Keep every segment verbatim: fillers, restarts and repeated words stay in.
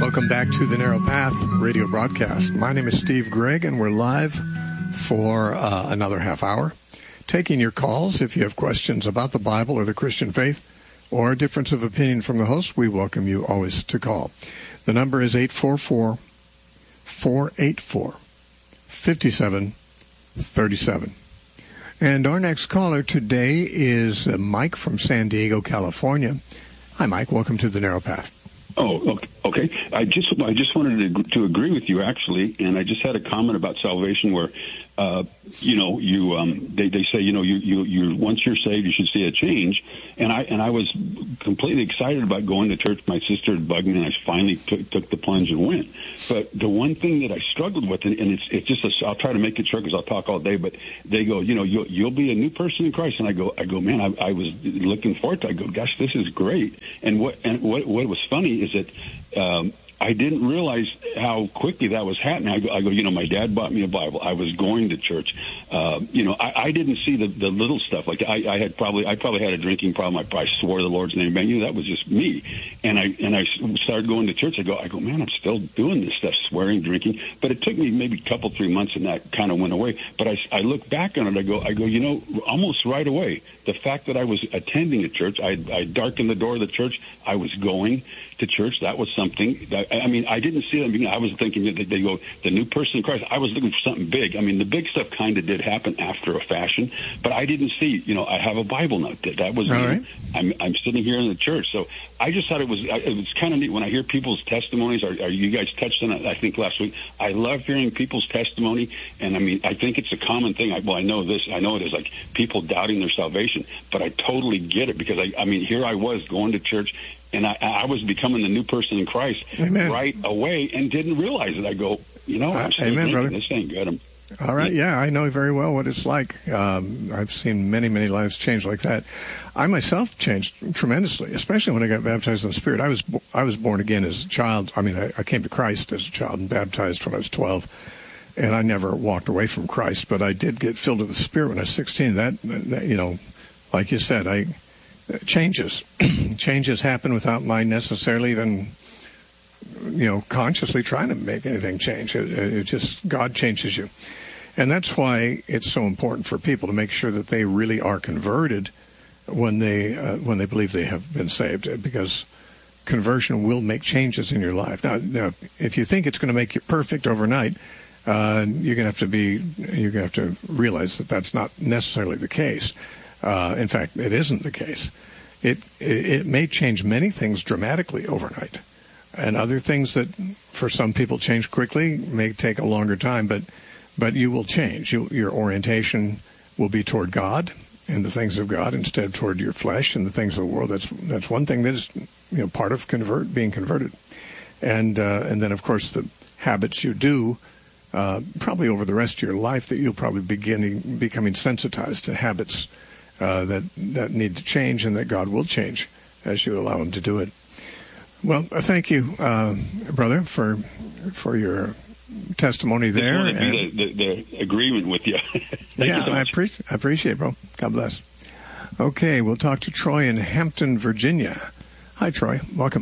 Welcome back to the Narrow Path radio broadcast. My name is Steve Gregg, and we're live for uh, another half hour, taking your calls. If you have questions about the Bible or the Christian faith or a difference of opinion from the host, we welcome you always to call. The number is eight four four, four eight four, five seven three seven. And our next caller today is Mike from San Diego, California. Hi, Mike. Welcome to the Narrow Path. Oh, okay. I just I just wanted to, to agree with you, actually, and I just had a comment about salvation where, uh, you know, you um, they they say, you know, you you you once you're saved, you should see a change, and I and I was completely excited about going to church. My sister had bugged me, and I finally took, took the plunge and went. But the one thing that I struggled with, and, and it's it's just a, I'll try to make it short because I'll talk all day. But they go, you know, you'll you'll be a new person in Christ, and I go I go, man, I, I was looking forward to it. I go, gosh, this is great. And what and what what was funny is that. Um, I didn't realize how quickly that was happening. I go, I go, you know, my dad bought me a Bible. I was going to church. Uh, you know, I, I didn't see the, the little stuff. Like I, I had probably, I probably had a drinking problem. I probably swore the Lord's name. Man, you know, that was just me. And I, and I started going to church. I go, I go, man, I'm still doing this stuff, swearing, drinking. But it took me maybe a couple, three months, and that kind of went away. But I, I look back on it. I go, I go, you know, almost right away, the fact that I was attending a church, I, I darkened the door of the church. I was going to church. That was something that, I mean, I didn't see it. I was thinking that they go, the new person in Christ. I was looking for something big. I mean, the big stuff kind of did happen after a fashion, but I didn't see, you know, I have a Bible now. That, that was, all right. I'm, I'm sitting here in the church. So I just thought it was, it was kind of neat when I hear people's testimonies, or, or you guys touched on it, I think last week. I love hearing people's testimony. And I mean, I think it's a common thing. I, well, I know this, I know it is like people doubting their salvation, but I totally get it because I, I mean, here I was going to church. And I, I was becoming the new person in Christ Amen. Right away and didn't realize it. I go, you know, I'm still Amen, thinking, brother. This ain't good. I'm, All right, yeah, I know very well what it's like. Um, I've seen many, many lives change like that. I myself changed tremendously, especially when I got baptized in the Spirit. I was I was born again as a child. I mean, I, I came to Christ as a child and baptized when I was twelve, and I never walked away from Christ. But I did get filled with the Spirit when I was sixteen. That, that you know, like you said, I changes changes happen without my necessarily even, you know, consciously trying to make anything change. It, it just, God changes you. And that's why it's so important for people to make sure that they really are converted when they uh, when they believe they have been saved, because conversion will make changes in your life. Now, now if you think it's going to make you perfect overnight, uh, you're going to have to be you're going to have to realize that that's not necessarily the case. Uh, in fact, it isn't the case. It, it it may change many things dramatically overnight, and other things that for some people change quickly may take a longer time. But but you will change. You, your orientation will be toward God and the things of God instead of toward your flesh and the things of the world. That's that's one thing that is, you know, part of convert being converted, and uh, and then of course the habits you do. Uh, probably over the rest of your life, that you'll probably begin becoming sensitized to habits Uh, that that need to change, and that God will change as you allow Him to do it. Well, uh, thank you, uh, brother, for for your testimony there. I just want to do the, the, the agreement with you. yeah, you so I, appreciate, I appreciate it, bro. God bless. Okay, we'll talk to Troy in Hampton, Virginia. Hi, Troy. Welcome.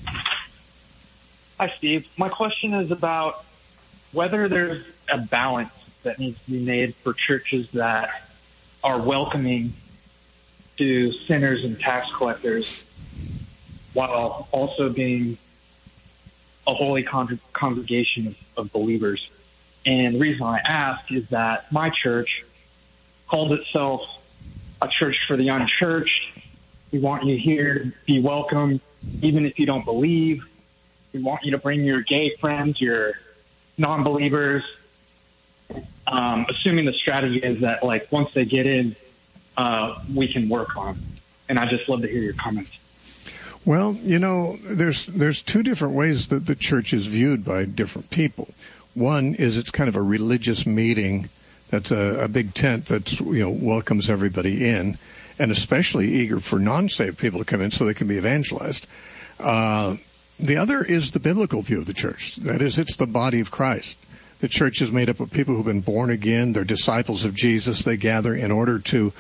Hi, Steve. My question is about whether there's a balance that needs to be made for churches that are welcoming to sinners and tax collectors while also being a holy con- congregation of, of believers. And the reason I ask is that my church called itself a church for the unchurched. We want you here to be welcome, even if you don't believe. We want you to bring your gay friends, your non-believers, um, assuming the strategy is that, like, once they get in, uh, we can work on them. And I'd just love to hear your comments. Well, you know, there's there's two different ways that the church is viewed by different people. One is it's kind of a religious meeting that's a, a big tent that, you know, welcomes everybody in, and especially eager for non-saved people to come in so they can be evangelized. Uh, the other is the biblical view of the church. That is, it's the body of Christ. The church is made up of people who've been born again. They're disciples of Jesus. They gather in order to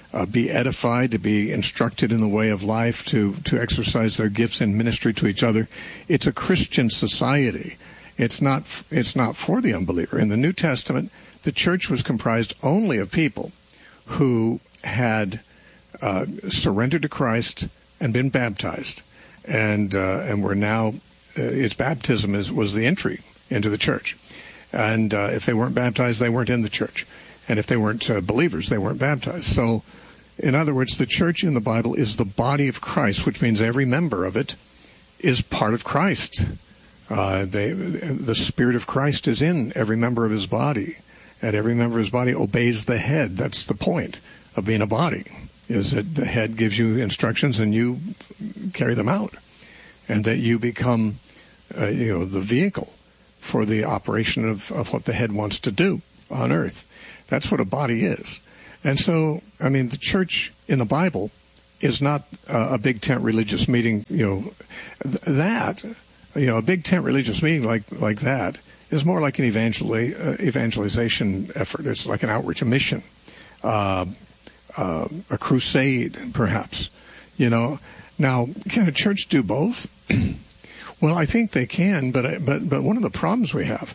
uh, be edified, to be instructed in the way of life, to, to exercise their gifts in ministry to each other. It's a Christian society. It's not, it's not for the unbeliever. In the New Testament, the church was comprised only of people who had uh, surrendered to Christ and been baptized, and uh, and were now, uh, its baptism is, was the entry into the church. And uh, if they weren't baptized, they weren't in the church. And if they weren't uh, believers, they weren't baptized. So, in other words, the church in the Bible is the body of Christ, which means every member of it is part of Christ. Uh, they, the Spirit of Christ is in every member of his body, and every member of his body obeys the head. That's the point of being a body, is that the head gives you instructions and you carry them out, and that you become, uh, you know, the vehicle for the operation of, of what the head wants to do on earth. That's what a body is. And so, I mean, the church in the Bible is not uh, a big tent religious meeting, you know, th- that, you know, a big tent religious meeting like, like that is more like an evangel- uh, evangelization effort. It's like an outreach, a mission, uh, uh, a crusade, perhaps, you know. Now, can a church do both? Well, I think they can, but but but one of the problems we have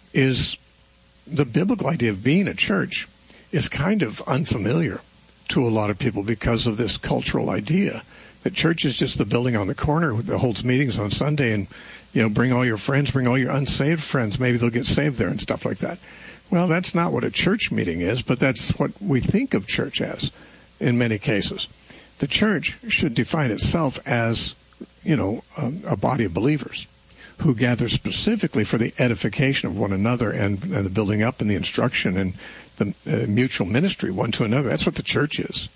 is the biblical idea of being a church is kind of unfamiliar to a lot of people because of this cultural idea that church is just the building on the corner that holds meetings on Sunday, and, you know, bring all your friends, bring all your unsaved friends. Maybe they'll get saved there and stuff like that. Well, that's not what a church meeting is, but that's what we think of church as in many cases. The church should define itself as, you know, a, a body of believers who gather specifically for the edification of one another and, and the building up and the instruction and the uh, mutual ministry one to another. That's what the church is.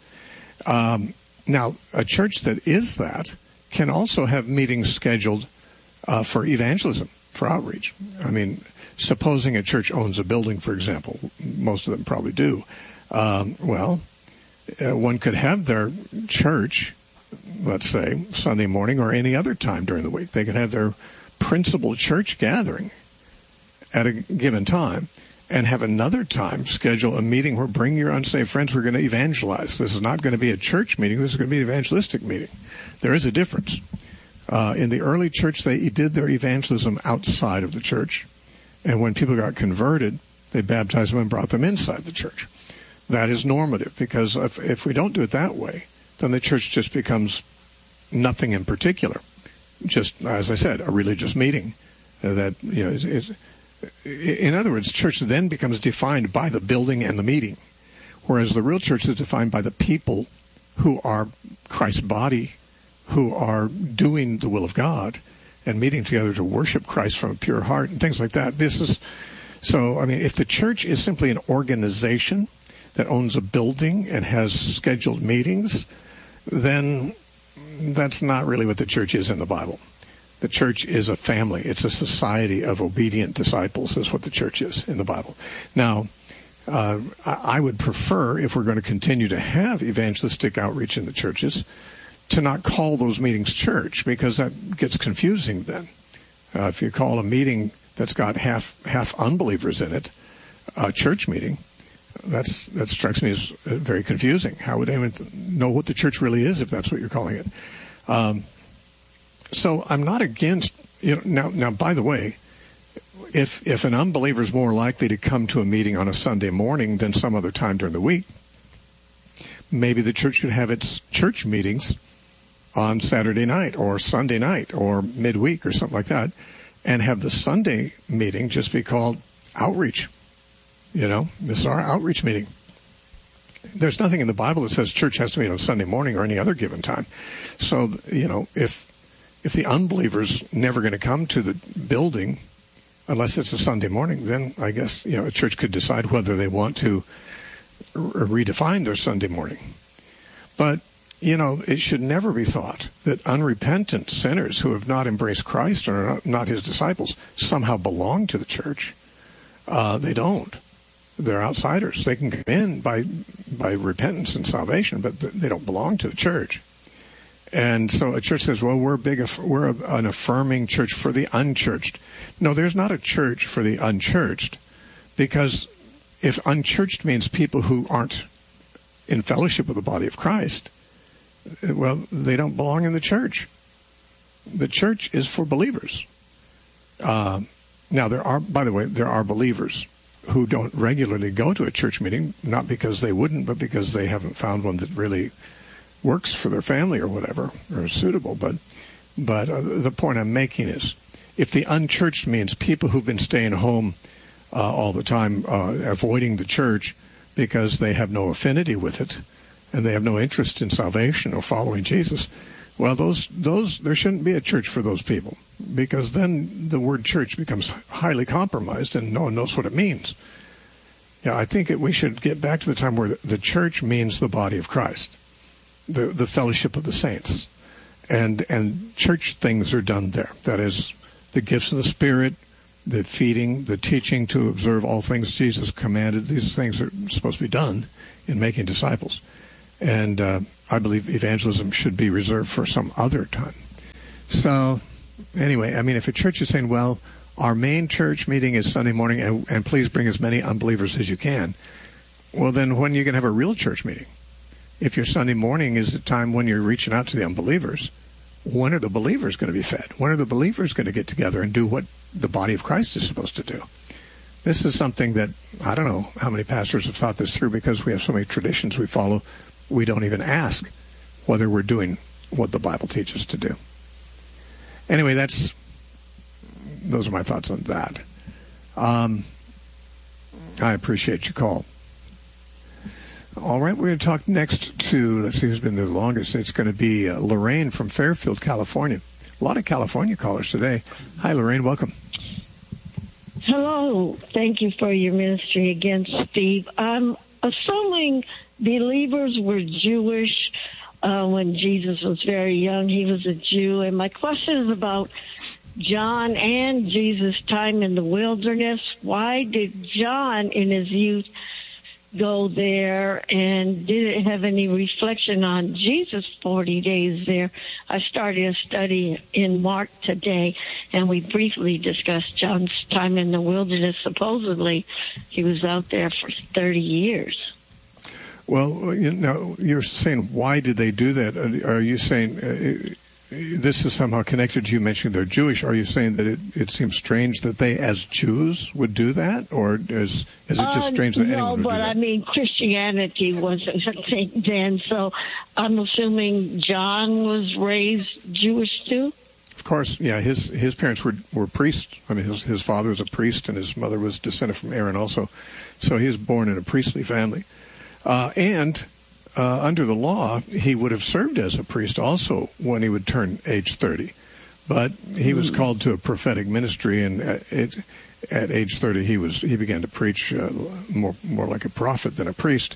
Um, now, a church that is that can also have meetings scheduled uh, for evangelism, for outreach. I mean, supposing a church owns a building, for example, most of them probably do. Um, well, uh, one could have their church, let's say, Sunday morning or any other time during the week. They could have their principal church gathering at a given time and have another time schedule a meeting where bring your unsaved friends. We're going to evangelize. This is not going to be a church meeting. This is going to be an evangelistic meeting. There is a difference. Uh, in the early church, they did their evangelism outside of the church. And when people got converted, they baptized them and brought them inside the church. That is normative, because if, if we don't do it that way, then the church just becomes nothing in particular. Just, as I said, a religious meeting that, you know, is, is, in other words, church then becomes defined by the building and the meeting, whereas the real church is defined by the people who are Christ's body, who are doing the will of God and meeting together to worship Christ from a pure heart and things like that. This is, so, I mean, if the church is simply an organization that owns a building and has scheduled meetings, then that's not really what the church is in the Bible. The church is a family. It's a society of obedient disciples. Is what the church is in the Bible. Now, uh, I would prefer, if we're going to continue to have evangelistic outreach in the churches, to not call those meetings church, because that gets confusing then. Uh, if you call a meeting that's got half half unbelievers in it a church meeting, that's that strikes me as very confusing. How would anyone know what the church really is if that's what you're calling it? Um, so I'm not against, you know, now, now, by the way, if if an unbeliever is more likely to come to a meeting on a Sunday morning than some other time during the week, maybe the church should have its church meetings on Saturday night or Sunday night or midweek or something like that, and have the Sunday meeting just be called outreach. You know, this is our outreach meeting. There's nothing in the Bible that says church has to meet on Sunday morning or any other given time. So, you know, if if the unbeliever's never going to come to the building unless it's a Sunday morning, then I guess, you know, a church could decide whether they want to r- redefine their Sunday morning. But, you know, it should never be thought that unrepentant sinners who have not embraced Christ or are not his disciples somehow belong to the church. Uh, they don't. They're outsiders. They can come in by by repentance and salvation, but they don't belong to the church. And so a church says, well, we're big, we're an affirming church for the unchurched. No, there's not a church for the unchurched, because if unchurched means people who aren't in fellowship with the body of Christ, well, they don't belong in the church. The church is for believers. Uh, now, there are, by the way, there are believers who don't regularly go to a church meeting, not because they wouldn't, but because they haven't found one that really works for their family or whatever, or is suitable. But, but uh, the point I'm making is, if the unchurched means people who've been staying home uh, all the time, uh, avoiding the church because they have no affinity with it, and they have no interest in salvation or following Jesus, well, those those there shouldn't be a church for those people, because then the word church becomes highly compromised and no one knows what it means. Yeah, I think that we should get back to the time where the church means the body of Christ, the the fellowship of the saints, and and church things are done there. That is, the gifts of the Spirit, the feeding, the teaching to observe all things Jesus commanded. These things are supposed to be done in making disciples. And uh, I believe evangelism should be reserved for some other time. So, anyway, I mean, if a church is saying, well, our main church meeting is Sunday morning, and, and please bring as many unbelievers as you can, well, then when are you going to have a real church meeting? If your Sunday morning is the time when you're reaching out to the unbelievers, when are the believers going to be fed? When are the believers going to get together and do what the body of Christ is supposed to do? This is something that, I don't know how many pastors have thought this through, because we have so many traditions we follow. We don't even ask whether we're doing what the Bible teaches to do. Anyway, that's those are my thoughts on that. Um, I appreciate your call. All right, we're going to talk next to, let's see who's been there the longest. It's going to be uh, Lorraine from Fairfield, California. A lot of California callers today. Hi, Lorraine. Welcome. Hello. Thank you for your ministry again, Steve. I'm assuming believers were Jewish uh, when Jesus was very young. He was a Jew. And my question is about John and Jesus' time in the wilderness. Why did John, in his youth, go there, and did it have any reflection on Jesus' forty days there? I started a study in Mark today, and we briefly discussed John's time in the wilderness. Supposedly, he was out there for thirty years. Well, you know, you're saying, why did they do that? Are you saying uh, this is somehow connected? You mentioned they're Jewish. Are you saying that it, it seems strange that they, as Jews, would do that? Or is is it just strange uh, that no, anyone would do that? No, but I mean, Christianity wasn't a thing then, so I'm assuming John was raised Jewish too? Of course, yeah. His his parents were, were priests. I mean, his, his father was a priest, and his mother was descended from Aaron also. So he was born in a priestly family. Uh, and uh, under the law, he would have served as a priest also when he would turn age thirty. But he was called to a prophetic ministry, and at, it, at age thirty, he was he began to preach uh, more more like a prophet than a priest.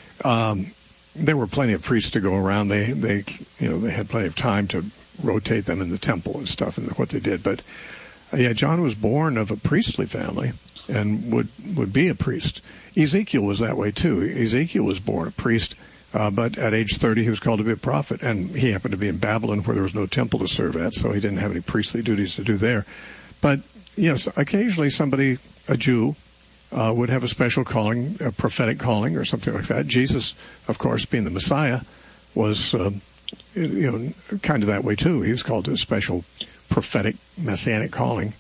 Um, there were plenty of priests to go around. They they you know they had plenty of time to rotate them in the temple and stuff and what they did. But uh, yeah, John was born of a priestly family and would would be a priest. Ezekiel was that way too. Ezekiel was born a priest, uh, but at age thirty he was called to be a prophet, and he happened to be in Babylon where there was no temple to serve at, so he didn't have any priestly duties to do there. But yes, occasionally somebody, a Jew, uh, would have a special calling, a prophetic calling or something like that. Jesus, of course, being the Messiah, was uh, you know kind of that way too. He was called to a special prophetic messianic calling.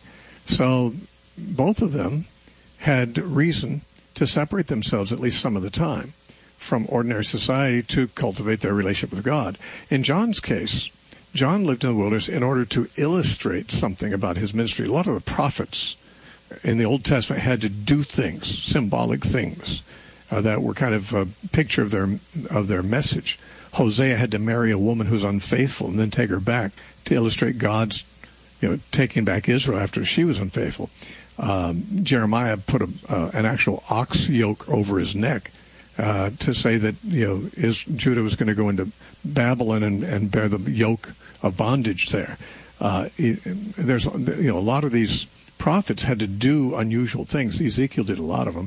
So both of them had reason to separate themselves, at least some of the time, from ordinary society to cultivate their relationship with God. In John's case, John lived in the wilderness in order to illustrate something about his ministry. A lot of the prophets in the Old Testament had to do things, symbolic things, uh, that were kind of a picture of their of their message. Hosea had to marry a woman who's unfaithful and then take her back to illustrate God's, you know, taking back Israel after she was unfaithful. Um, Jeremiah put a, uh, an actual ox yoke over his neck uh, to say that you know is, Judah was going to go into Babylon and, and bear the yoke of bondage there. Uh, it, there's you know a lot of these prophets had to do unusual things. Ezekiel did a lot of them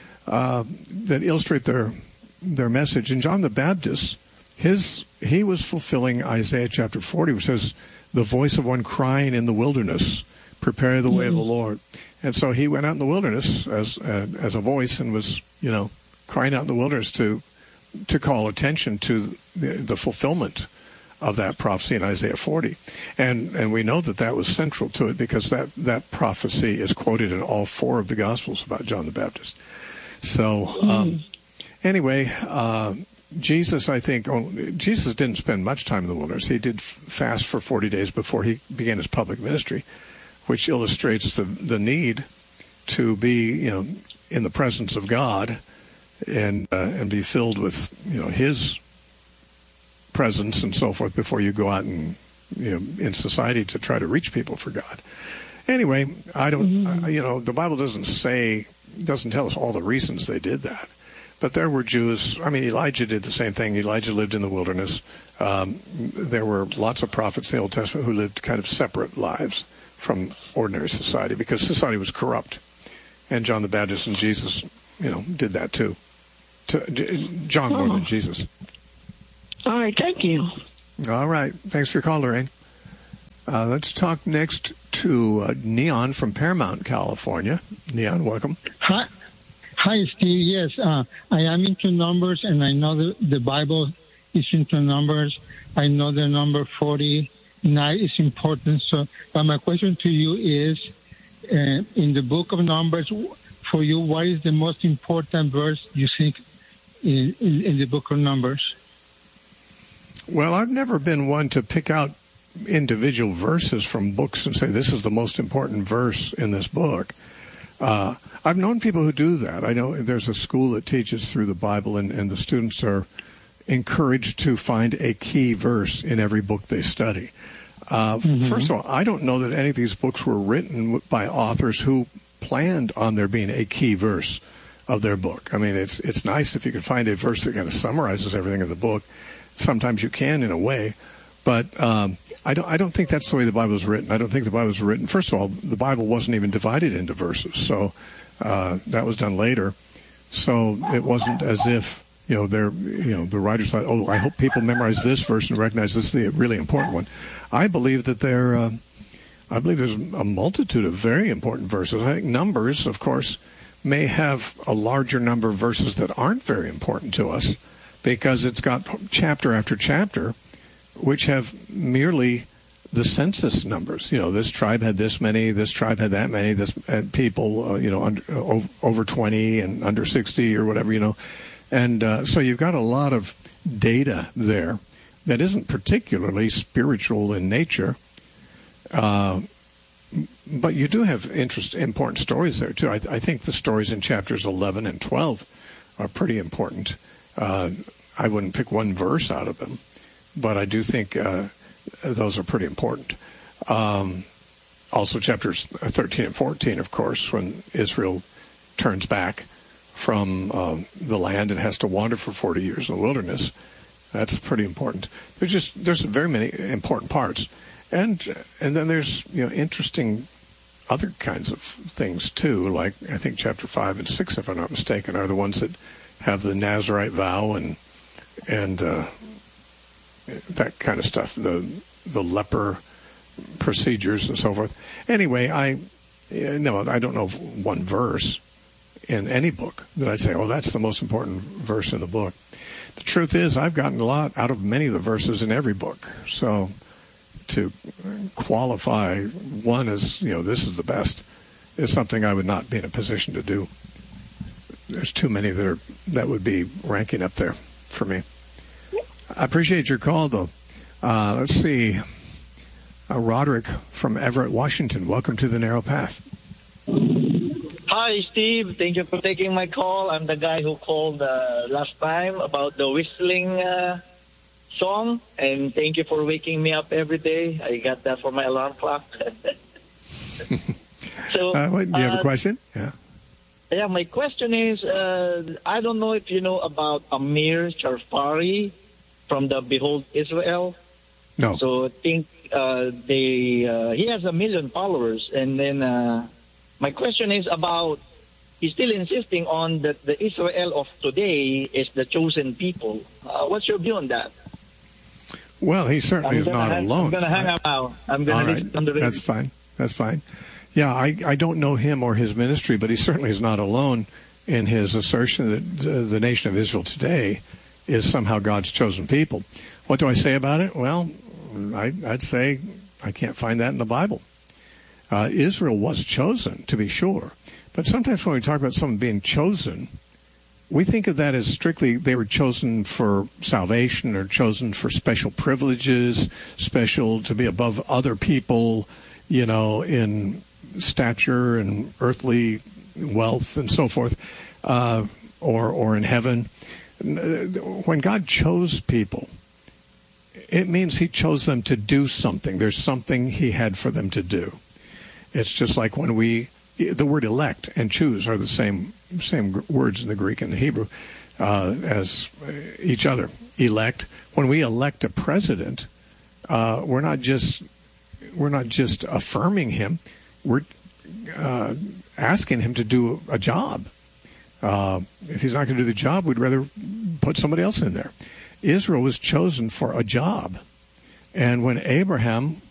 uh, that illustrate their their message. And John the Baptist, his he was fulfilling Isaiah chapter forty, which says, "The voice of one crying in the wilderness, prepare the way of the Lord." And so he went out in the wilderness as uh, as a voice and was, you know, crying out in the wilderness to to call attention to the, the fulfillment of that prophecy in Isaiah forty. And and we know that that was central to it because that, that prophecy is quoted in all four of the Gospels about John the Baptist. So um, anyway, uh, Jesus, I think, only, Jesus didn't spend much time in the wilderness. He did fast for forty days before he began his public ministry, which illustrates the the need to be, you know, in the presence of God and uh, and be filled with, you know, His presence and so forth before you go out and, you know, in society to try to reach people for God. Anyway, I don't, mm-hmm. uh, you know, the Bible doesn't say, doesn't tell us all the reasons they did that. But there were Jews, I mean, Elijah did the same thing. Elijah lived in the wilderness. Um, there were lots of prophets in the Old Testament who lived kind of separate lives from ordinary society because society was corrupt. And John the Baptist and Jesus, you know, did that too. To, John more than Jesus. All right, thank you. All right. Thanks for your call, Lorraine. Uh, let's talk next to uh, Neon from Paramount, California. Neon, welcome. Hi. Hi, Steve. Yes, uh, I am into numbers, and I know the, the Bible is into numbers. I know the number forty-nine is important. So, but my question to you is, uh, in the book of Numbers, for you, what is the most important verse you think in, in, in the book of Numbers? Well, I've never been one to pick out individual verses from books and say this is the most important verse in this book. Uh, I've known people who do that. I know there's a school that teaches through the Bible, and, and the students are encouraged to find a key verse in every book they study. Uh, mm-hmm. First of all, I don't know that any of these books were written by authors who planned on there being a key verse of their book. I mean, it's it's nice if you can find a verse that kind of summarizes everything in the book. Sometimes you can, in a way, but um, I don't. I don't think that's the way the Bible was written. I don't think the Bible was written. First of all, the Bible wasn't even divided into verses, so uh, that was done later. So it wasn't as if you know they're you know the writers thought, oh, I hope people memorize this verse and recognize this is the really important one. I believe that there. Uh, I believe there's a multitude of very important verses. I think Numbers, of course, may have a larger number of verses that aren't very important to us, because it's got chapter after chapter which have merely the census numbers. You know, this tribe had this many, this tribe had that many, this had people, uh, you know, under, uh, over twenty and under sixty or whatever, you know. And uh, so you've got a lot of data there that isn't particularly spiritual in nature. Uh, but you do have interest, important stories there, too. I, I think the stories in chapters eleven and twelve are pretty important. Uh, I wouldn't pick one verse out of them, but I do think uh, those are pretty important. Um, also, chapters thirteen and fourteen, of course, when Israel turns back from um, the land and has to wander for forty years in the wilderness. That's pretty important. There's just there's very many important parts, and and then there's you know interesting other kinds of things too. Like I think chapter five and six, if I'm not mistaken, are the ones that have the Nazirite vow and and uh, that kind of stuff. The the leper procedures and so forth. Anyway, I no, I don't know one verse in any book that I'd say, oh, that's the most important verse in the book. The truth is, I've gotten a lot out of many of the verses in every book. So to qualify one as, you know, this is the best is something I would not be in a position to do. There's too many that are that would be ranking up there for me. I appreciate your call, though. Uh, let's see. Uh, Roderick from Everett, Washington. Welcome to the Narrow Path. Hi, Steve. Thank you for taking my call. I'm the guy who called uh, last time about the whistling uh, song, and thank you for waking me up every day. I got that for my alarm clock. so, uh, wait, do you have uh, a question? Yeah. Yeah, my question is, uh, I don't know if you know about Amir Charfari from the Behold Israel. No. So I think uh, they uh, he has a million followers, and then uh, my question is about, he's still insisting on that the Israel of today is the chosen people. Uh, what's your view on that? Well, he certainly I'm is not hang, alone. I'm going to hang up now. I'm going All to right. on the radio. That's fine. That's fine. Yeah, I, I don't know him or his ministry, but he certainly is not alone in his assertion that uh, the nation of Israel today is somehow God's chosen people. What do I say about it? Well, I, I'd say I can't find that in the Bible. Uh, Israel was chosen, to be sure. But sometimes when we talk about someone being chosen, we think of that as strictly they were chosen for salvation or chosen for special privileges, special to be above other people, you know, in stature and earthly wealth and so forth, uh, or or in heaven. When God chose people, it means he chose them to do something. There's something he had for them to do. It's just like when we, the word elect and choose are the same same words in the Greek and the Hebrew uh, as each other. Elect. When we elect a president, uh, we're not just we're not just affirming him. We're uh, asking him to do a job. Uh, if he's not going to do the job, we'd rather put somebody else in there. Israel was chosen for a job. And when Abraham